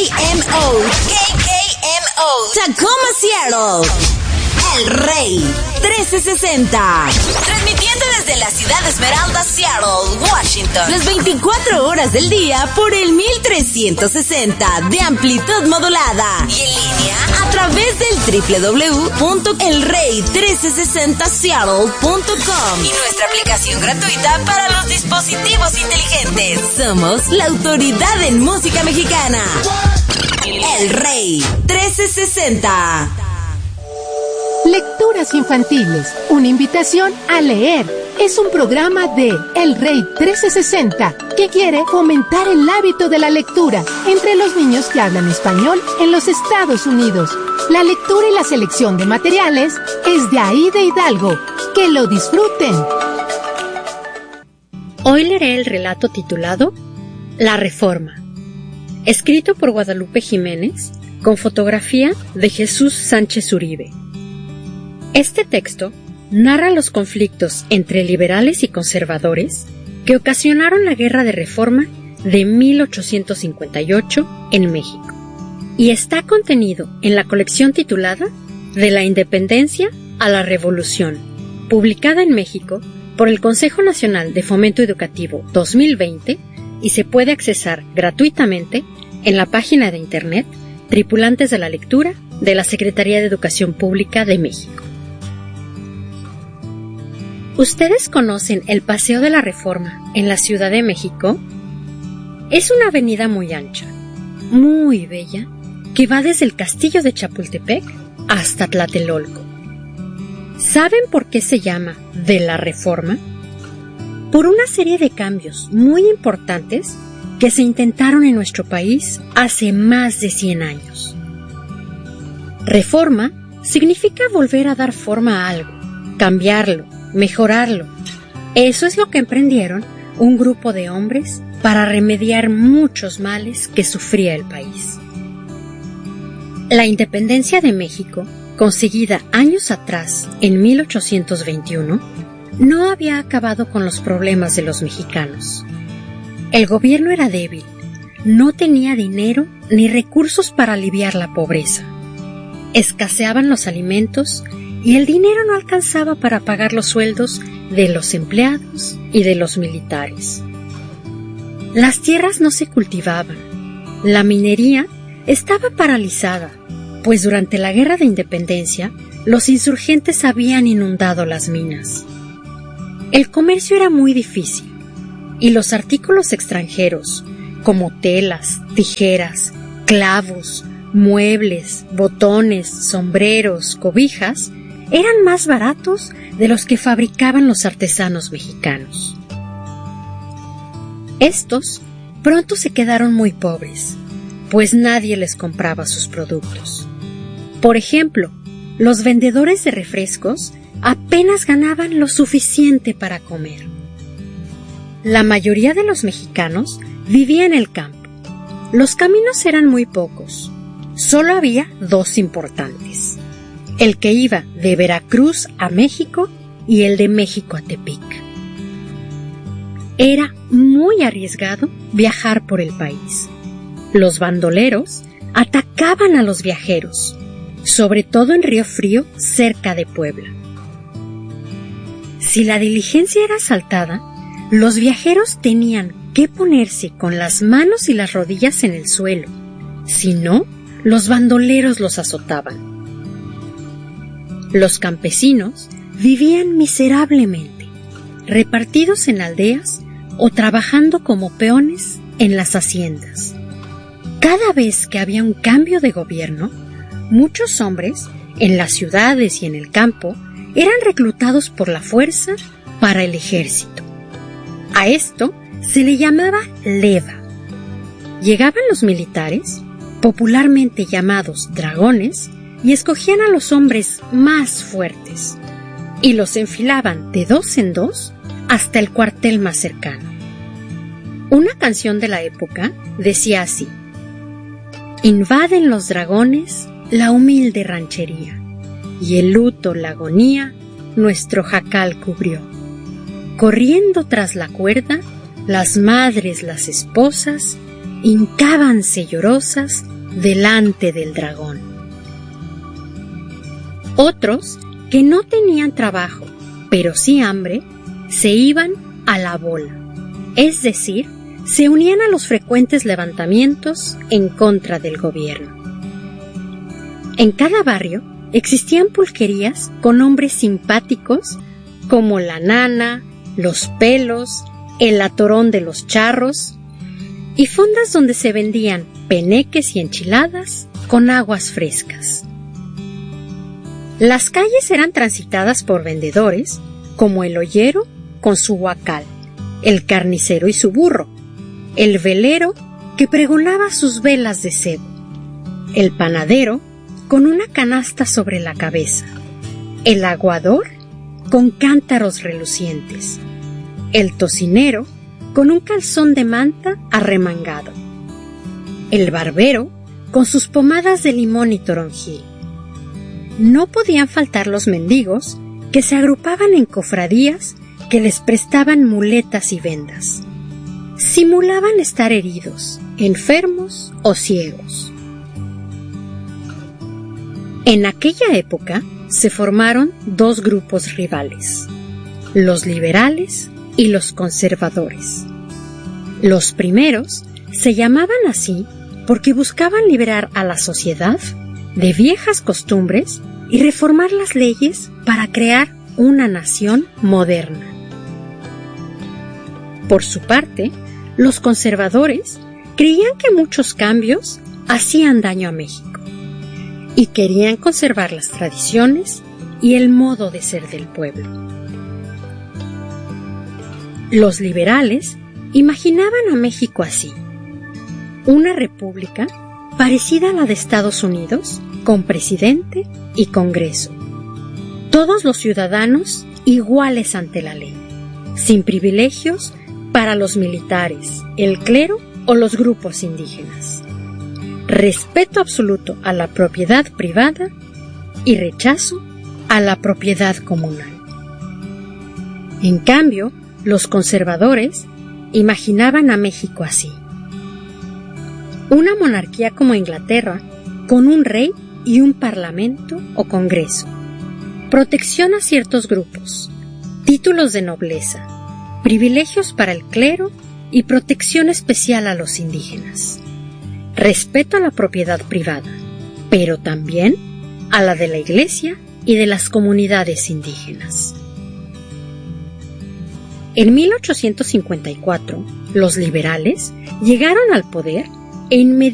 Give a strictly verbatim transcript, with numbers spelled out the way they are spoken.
M O. K K M O. Tacoma, Seattle. El Rey trece sesenta. Transmitiendo desde la ciudad Esmeralda, Seattle, Washington. Las veinticuatro horas del día por el mil trescientos sesenta de amplitud modulada. Y en línea a través del doble u doble u doble u punto el rey trece sesenta seattle punto com. Y nuestra aplicación gratuita para los dispositivos inteligentes. Somos la autoridad en música mexicana. El Rey trece sesenta. Lecturas infantiles, una invitación a leer. Es un programa de El Rey trece sesenta que quiere fomentar el hábito de la lectura entre los niños que hablan español en los Estados Unidos. La lectura y la selección de materiales es de Aida Hidalgo. ¡Que lo disfruten! Hoy leeré el relato titulado La Reforma, escrito por Guadalupe Jiménez, con fotografía de Jesús Sánchez Uribe. Este texto narra los conflictos entre liberales y conservadores que ocasionaron la Guerra de Reforma de mil ochocientos cincuenta y ocho en México y está contenido en la colección titulada De la Independencia a la Revolución, publicada en México por el Consejo Nacional de Fomento Educativo dos mil veinte y se puede accesar gratuitamente en la página de internet Tripulantes de la Lectura de la Secretaría de Educación Pública de México. ¿Ustedes conocen el Paseo de la Reforma en la Ciudad de México? Es una avenida muy ancha, muy bella, que va desde el Castillo de Chapultepec hasta Tlatelolco. ¿Saben por qué se llama de la Reforma? Por una serie de cambios muy importantes que se intentaron en nuestro país hace más de cien años. Reforma significa volver a dar forma a algo, cambiarlo, mejorarlo. Eso es lo que emprendieron un grupo de hombres para remediar muchos males que sufría el país. La independencia de México, conseguida años atrás, en mil ochocientos veintiuno, no había acabado con los problemas de los mexicanos. El gobierno era débil, no tenía dinero ni recursos para aliviar la pobreza. Escaseaban los alimentos y el dinero no alcanzaba para pagar los sueldos de los empleados y de los militares. Las tierras no se cultivaban. La minería estaba paralizada, pues durante la Guerra de Independencia los insurgentes habían inundado las minas. El comercio era muy difícil y los artículos extranjeros, como telas, tijeras, clavos, muebles, botones, sombreros, cobijas, eran más baratos de los que fabricaban los artesanos mexicanos. Estos pronto se quedaron muy pobres, pues nadie les compraba sus productos. Por ejemplo, los vendedores de refrescos apenas ganaban lo suficiente para comer. La mayoría de los mexicanos vivía en el campo. Los caminos eran muy pocos. Solo había dos importantes: el que iba de Veracruz a México y el de México a Tepic. Era muy arriesgado viajar por el país. Los bandoleros atacaban a los viajeros, sobre todo en Río Frío, cerca de Puebla. Si la diligencia era asaltada, los viajeros tenían que ponerse con las manos y las rodillas en el suelo. Si no, los bandoleros los azotaban. Los campesinos vivían miserablemente, repartidos en aldeas o trabajando como peones en las haciendas. Cada vez que había un cambio de gobierno, muchos hombres, en las ciudades y en el campo, eran reclutados por la fuerza para el ejército. A esto se le llamaba leva. Llegaban los militares, popularmente llamados dragones, y escogían a los hombres más fuertes, y los enfilaban de dos en dos hasta el cuartel más cercano. Una canción de la época decía así: invaden los dragones la humilde ranchería, y el luto, la agonía, nuestro jacal cubrió. Corriendo tras la cuerda, las madres, las esposas, hincábanse llorosas delante del dragón. Otros, que no tenían trabajo, pero sí hambre, se iban a la bola, es decir, se unían a los frecuentes levantamientos en contra del gobierno. En cada barrio existían pulquerías con nombres simpáticos como La Nana, Los Pelos, El Atorón de los Charros, y fondas donde se vendían peneques y enchiladas con aguas frescas. Las calles eran transitadas por vendedores como el ollero con su huacal, el carnicero y su burro, el velero que pregonaba sus velas de cebo, el panadero con una canasta sobre la cabeza, el aguador con cántaros relucientes, el tocinero con un calzón de manta arremangado, el barbero con sus pomadas de limón y toronjil. No podían faltar los mendigos que se agrupaban en cofradías que les prestaban muletas y vendas. Simulaban estar heridos, enfermos o ciegos. En aquella época se formaron dos grupos rivales, los liberales y los conservadores. Los primeros se llamaban así porque buscaban liberar a la sociedad de viejas costumbres y reformar las leyes para crear una nación moderna. Por su parte, los conservadores creían que muchos cambios hacían daño a México y querían conservar las tradiciones y el modo de ser del pueblo. Los liberales imaginaban a México así: una república parecida a la de Estados Unidos, con presidente y Congreso. Todos los ciudadanos iguales ante la ley, sin privilegios para los militares, el clero o los grupos indígenas. Respeto absoluto a la propiedad privada y rechazo a la propiedad comunal. En cambio, los conservadores imaginaban a México así: una monarquía como Inglaterra, con un rey y un parlamento o congreso, protección a ciertos grupos, títulos de nobleza, privilegios para el clero y protección especial a los indígenas, respeto a la propiedad privada, pero también a la de la Iglesia y de las comunidades indígenas. En mil ochocientos cincuenta y cuatro, los liberales llegaron al poder e inmediatamente